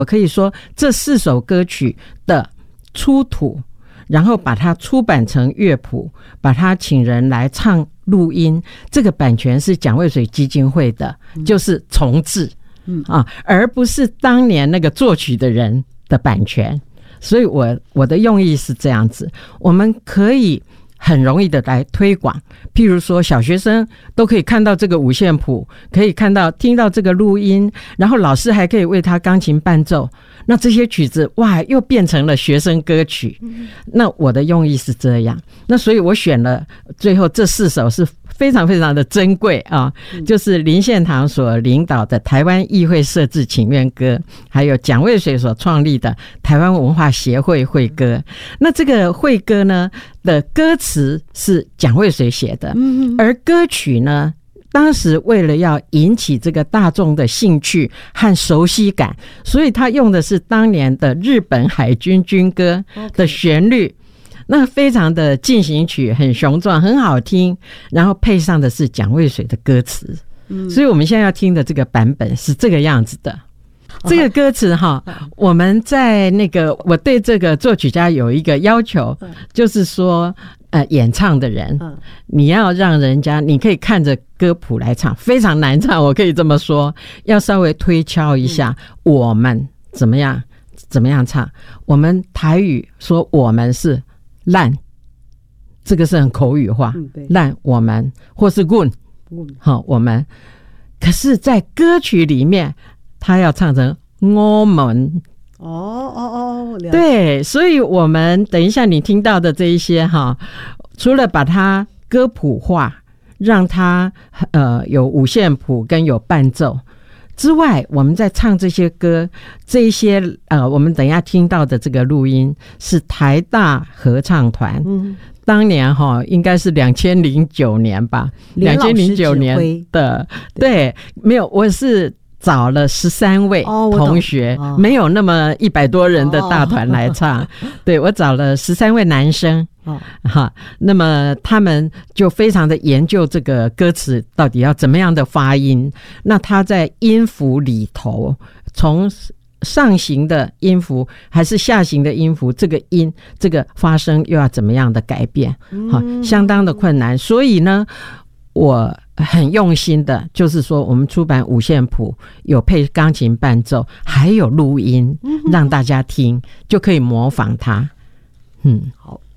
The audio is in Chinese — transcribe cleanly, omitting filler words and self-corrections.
我可以说这4首歌曲的出土，然后把它出版成乐谱，把它请人来唱录音，这个版权是蒋渭水基金会的，就是重制而不是当年那个作曲的人的版权。所以我的用意是这样子，我们可以很容易的来推广，譬如说小学生都可以看到这个五线谱，可以听到这个录音，然后老师还可以为他钢琴伴奏，那这些曲子哇又变成了学生歌曲。那我的用意是这样，那所以我选了最后这4首是非常非常的珍贵啊，就是林献堂所领导的台湾议会设置请愿歌，还有蒋渭水所创立的台湾文化协会会歌。那这个会歌呢的歌词是蒋渭水写的，而歌曲呢当时为了要引起这个大众的兴趣和熟悉感，所以他用的是当年的日本海军军歌的旋律，那非常的进行曲，很雄壮，很好听，然后配上的是蒋渭水的歌词，所以我们现在要听的这个版本是这个样子的。这个歌词我们在我对这个作曲家有一个要求，就是说演唱的人你要让人家你可以看着歌谱来唱，非常难唱，我可以这么说，要稍微推敲一下我们怎么样唱。我们台语说我们是烂，这个是很口语化，烂我们，或是滚我们，可是在歌曲里面他要唱成我们。对，所以我们等一下你听到的这一些除了把它歌谱化，让它有五线谱跟有伴奏之外，我们在唱这些歌，这一些我们等一下听到的这个录音是台大合唱团，当年应该是2009年吧，2009年的，对，没有，我是找了13位同学，没有那么100多人的大团来唱，对，我找了13位男生，那么他们就非常的研究这个歌词到底要怎么样的发音，那他在音符里头，从上行的音符还是下行的音符，这个音这个发声又要怎么样的改变，相当的困难。所以呢我很用心的，就是说我们出版五线谱，有配钢琴伴奏，还有录音，让大家听就可以模仿它。好。